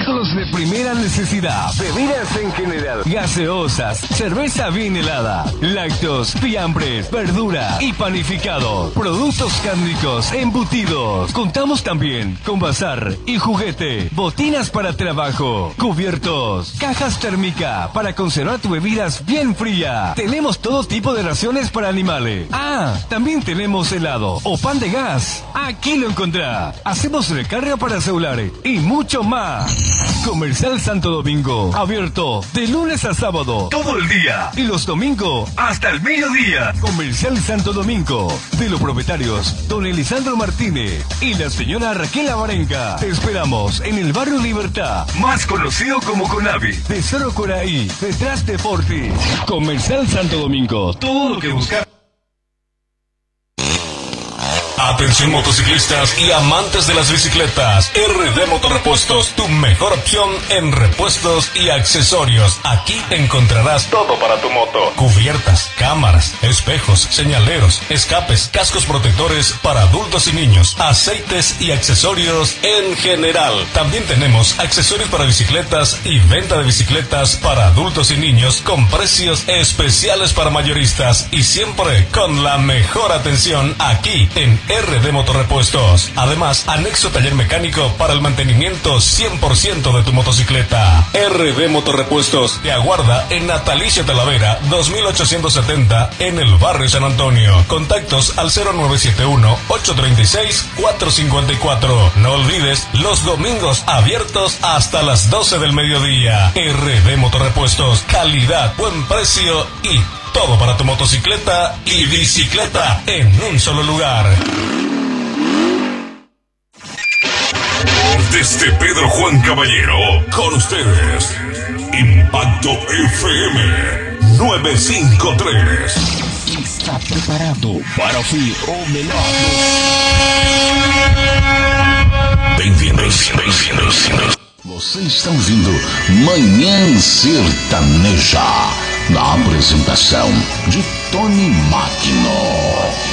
artículos de primera necesidad, bebidas en general, gaseosas, cerveza bien helada, lácteos, fiambres, verdura y panificados, productos cárnicos, embutidos. Contamos también con bazar y juguete, botinas para trabajo, cubiertos, cajas térmicas para conservar tus bebidas bien fría. Tenemos todo tipo de raciones para animales. También tenemos helado o pan de gas. Aquí lo encontrá. Hacemos recarga para celulares y mucho más. Comercial Santo Domingo, abierto de lunes a sábado, todo el día, y los domingos hasta el mediodía. Comercial Santo Domingo, de los propietarios don Elisandro Martínez y la señora Raquel Avarenga. Te esperamos en el barrio Libertad, más conocido como Conavi, de Cerro Coraí, detrás de Forti. Comercial Santo Domingo, todo lo que buscas. Atención motociclistas y amantes de las bicicletas. RD Motorrepuestos, tu mejor opción en repuestos y accesorios. Aquí encontrarás todo para tu moto. Cubiertas, cámaras, espejos, señaleros, escapes, cascos protectores para adultos y niños, aceites y accesorios en general. También tenemos accesorios para bicicletas y venta de bicicletas para adultos y niños con precios especiales para mayoristas y siempre con la mejor atención aquí en RD Motorrepuestos. Además, anexo taller mecánico para el mantenimiento 100% de tu motocicleta. RD Motorrepuestos te aguarda en Natalicio Talavera 2870 en el barrio San Antonio. Contactos al 0971-836-454. No olvides los domingos abiertos hasta las 12 del mediodía. RD Motorrepuestos, calidad, buen precio y todo para tu motocicleta y bicicleta en un solo lugar. Desde Pedro Juan Caballero, con ustedes, Impacto FM 953. Está preparado para oír o melhor. Bem-vindos. Você está ouvindo Manhã Sertaneja, na apresentação de Tony Magno.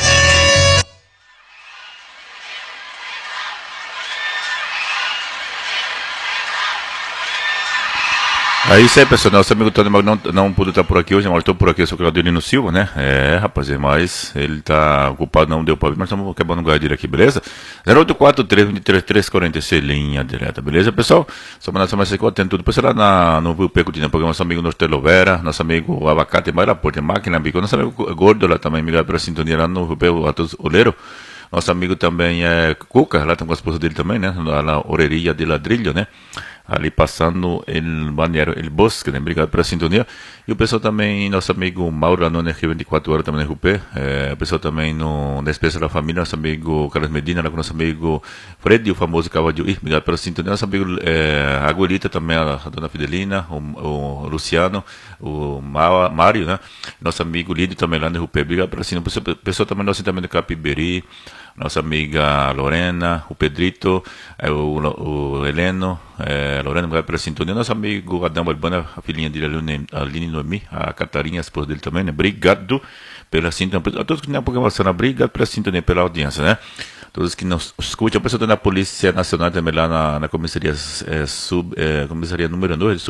É isso aí, pessoal. Nosso amigo Tony Magno não pôde estar por aqui hoje, mas estou por aqui, sou o Claudionino Silva, né? Rapaziada, mas ele tá ocupado, não deu pra vir, mas estamos acabando o lugar dele aqui, beleza? 084-323-346, linha direta, beleza, pessoal? Só mandar mais aqui, atento tudo. Depois lá no VP Coutinho, programa nosso amigo Nostelo Vera, nosso amigo Abacate, Mairaporte, Máquina Bico, nosso amigo Gordo lá também, obrigado pela sintonia lá no VP Oleiro. Nosso amigo também é Cuca, lá tem com a esposa dele também, né? Na Oreria de Ladrilho, né? Ali passando el Balneário El Bosque, né? Obrigado pela sintonia. E o pessoal também, nosso amigo Mauro lá no NRG 24 horas também no RUP. O pessoal também no Despesa da Família, nosso amigo Carlos Medina, lá com nosso amigo Fred, o famoso Cavadinho. Obrigado pela sintonia. Nosso amigo Aguelita também, a dona Fidelina, o Luciano, o Mário, né? Nosso amigo Lídio também lá no RUP. Obrigado pela sintonia. O pessoal também, nosso também do Capiberi, nossa amiga Lorena, o Pedrito, o Heleno, Lorena, obrigado pela sintonia. Nosso amigo Adão Balbana, a filhinha dele, a Aline Noemi, a Catarina, a esposa dele também, né? Obrigado pela sintonia. A todos que têm a programação, obrigado pela sintonia, pela audiência, né? Todos que nos escutam, a pessoa da Polícia Nacional também lá na comissaria comissaria número 2,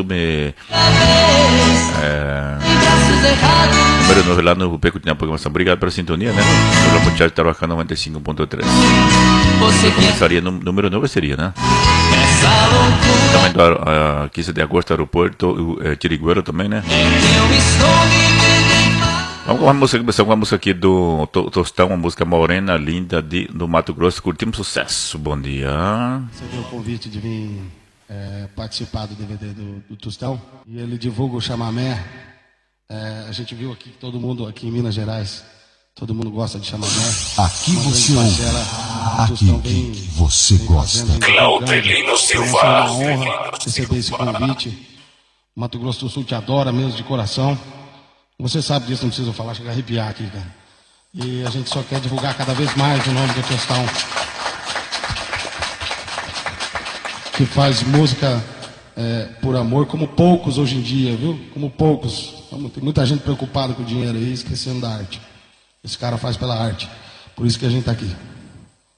número 9 lá no RUP que tem a programação. Obrigado pela sintonia, né? O Muchacho Tarouacá 95.3. Comissaria número 9 seria, né? Também do 15 de agosto, aeroporto, Tirigueiro também, né? Vamos com uma música aqui do Tostão, uma música morena, linda, do Mato Grosso. Curtimos sucesso. Bom dia. Você viu o convite de vir participar do DVD do Tostão? E ele divulga o chamamé. A gente viu aqui que todo mundo aqui em Minas Gerais, todo mundo gosta de chamamé. Aqui você ouve, aqui que você gosta. Claudelino Silva. É uma honra receber esse convite. Mato Grosso do Sul te adora mesmo de coração. Você sabe disso, não preciso falar, chega a arrepiar aqui, cara. E a gente só quer divulgar cada vez mais o nome do Tostão, que faz música por amor, como poucos hoje em dia, viu? Como poucos. Tem muita gente preocupada com o dinheiro aí, esquecendo da arte. Esse cara faz pela arte. Por isso que a gente tá aqui.